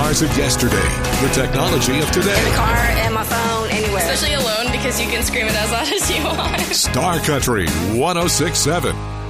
cars of yesterday, the technology of today. In the car, and my phone, anywhere. Especially alone because you can scream it as loud as you want. Star Country 106.7.